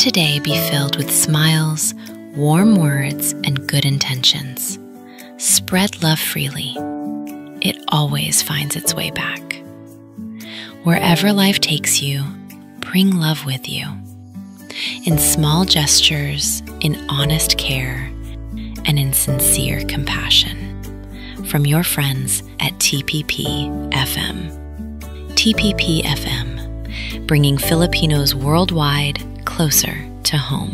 today be filled with smiles, warm words, and good intentions. Spread love freely. It always finds its way back. Wherever life takes you, bring love with you. In small gestures, in honest care, and in sincere compassion. From your friends at TPP FM. TPP FM, bringing Filipinos worldwide closer to home.